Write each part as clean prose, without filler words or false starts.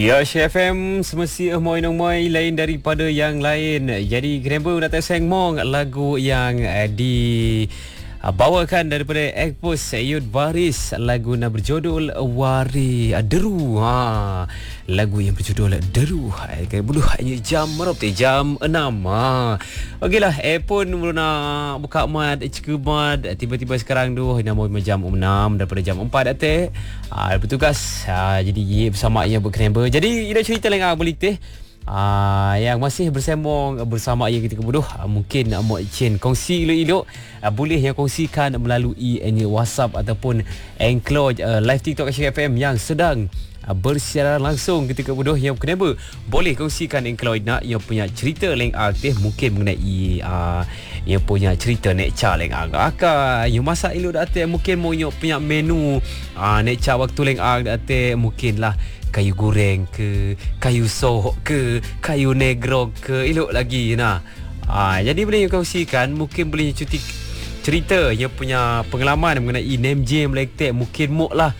Ya, Chef FM semesti moi lain daripada yang lain. Jadi kenapa nak seng mong lagu yang bawakan daripada Ekpos Sayyid Baris, lagu yang berjudul Wari Deru. Lagu yang berjudul Deru. Buluh jam berapa? Jam 6. Okeylah, pun mula nak buka mat, mat tiba-tiba sekarang tu nak mau jam 6 daripada jam 4 atik. Bertugas jadi bersama yang berkenamba. Jadi ida cerita lain boleh teh. Yang masih bersama ia ketika bodoh, mungkin Mok Chin kongsi elok-elok, boleh yang kongsikan melalui WhatsApp ataupun Enclose live TikTok Asyik FM yang sedang bersiaran langsung ketika bodoh yang kenapa boleh kongsikan Enclose nak yang punya cerita leng aktif mungkin mengenai yang punya cerita nekca leng agak yang masak elok dak mungkin mau punya menu nekca waktu leng dak mungkin lah kayu goreng ke, kayu sok ke, kayu negro ke, elok lagi nah. Jadi boleh kongsikan, mungkin boleh cuti cerita yang punya pengalaman mengenai name game lektek, mungkin mok lah.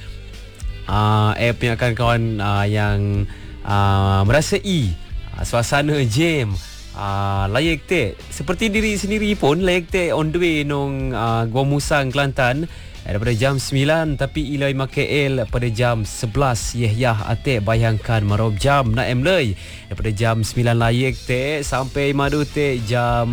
Punya kawan-kawan yang merasai suasana jam layak tek seperti diri sendiri pun layak tek on the way nong Gua Musang Kelantan daripada jam 9 tapi ilai KL pada jam 11 yah atek bayangkan marob jam nak emlei daripada jam 9 layak tek sampai madu tek jam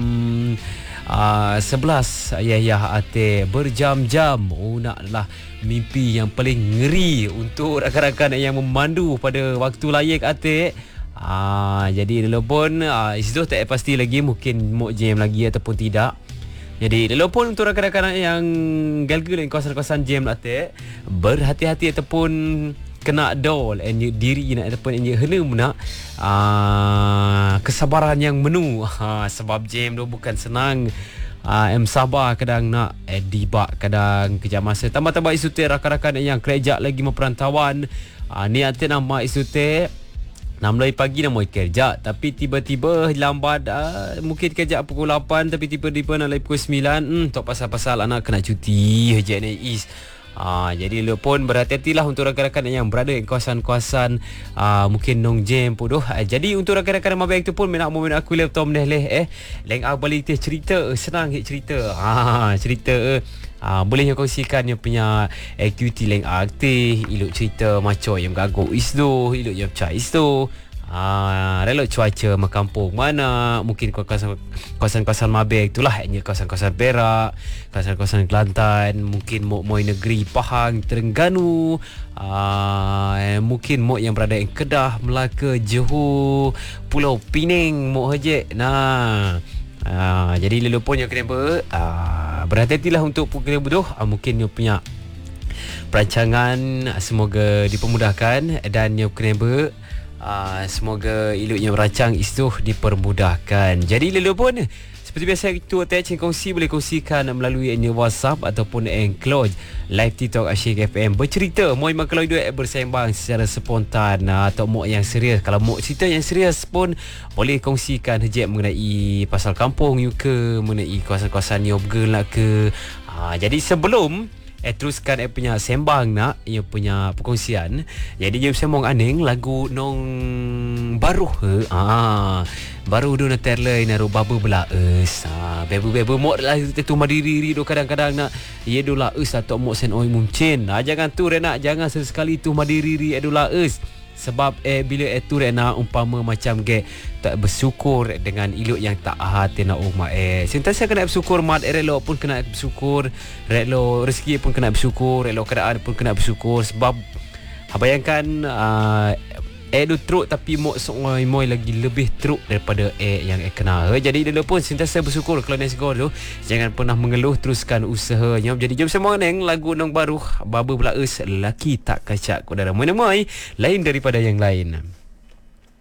11 yah atek berjam-jam. Naklah mimpi yang paling ngeri untuk rakan-rakan yang memandu pada waktu layak atek. Jadi dulu pun itu tak pasti lagi mungkin mau jam lagi ataupun tidak. Jadi dulu pun untuk rakan-rakan yang galgal di kawasan-kawasan jam atek, berhati-hati ataupun kena dol diri nak ataupun henum nak kesabaran yang menu sebab jam tu bukan senang. Sabar kadang nak dibak kadang kejap masa tambah-tambah isu te rakan-rakan yang kerja lagi memperantauan niat nama isu te 6 pagi nak mau kerja tapi tiba-tiba lambat mungkin kerja pukul 8 tapi tiba-tiba nak pukul 9 tak pasal-pasal anak kena cuti je ni is. Jadi lu pun berhati-hatilah untuk rakan-rakan yang berada di kawasan-kawasan mungkin nong jam podoh. Jadi untuk rakan-rakan mabek tu pun nak momen aku laptop leh leng balik teh cerita senang cerita cerita boleh yang kongsikan yang punya aktiviti leng aktif ilok cerita macam yang gagok isdo ilok yang cai isdo relok cuaca makampung mana mungkin kawasan-kawasan Mabek itulah hanya kawasan-kawasan Perak, kawasan-kawasan Kelantan, mungkin moi negeri Pahang, Terengganu, mungkin yang berada di Kedah, Melaka, Johor, Pulau Pinang haje. Jadi lalu pun yang kenapa berhati-hatilah untuk kena bodoh mungkin yang punya perancangan semoga dipermudahkan dan yang kenapa semoga iluknya merancang itu dipermudahkan. Jadi lalu pun seperti biasa itu attach kongsi boleh kongsikan melalui WhatsApp ataupun Enclose live TikTok Asyik FM bercerita mau kalau dua bersembang secara spontan atau mau yang serius. Kalau mau cerita yang serius pun boleh kongsikan hejak mengenai pasal kampung you ke mengenai kawasan-kawasan you lah ke. Jadi sebelum teruskan punya sembang nak ia punya perkongsian. Jadi dia sembang aning lagu nong baru baru do na terlei na babu belaes bebu mok lah tu madiri do kadang-kadang nak ia do laes atau mok sen oi mumcin. Jangan tu nak jangan sesekali tu madiri do laes sebab bila itu nak umpama macam tak bersyukur dengan iluk yang tak hati nak umat sentiasa kena bersyukur mat relo pun kena bersyukur relo rezeki pun kena bersyukur relo keadaan pun kena bersyukur sebab bayangkan du truk tapi moi lagi lebih truk daripada yang kena. Jadi dulu pun sentiasa bersyukur kalau nak segor tu jangan pernah mengeluh, teruskan usahanya. Jadi jom semua neng lagu nong baru babu belaes laki tak kacak kodara moi lain daripada yang lain.